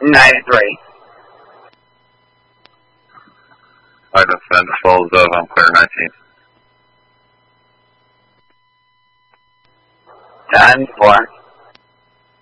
93. I defend Falls of, I'm clear 19. 10-4.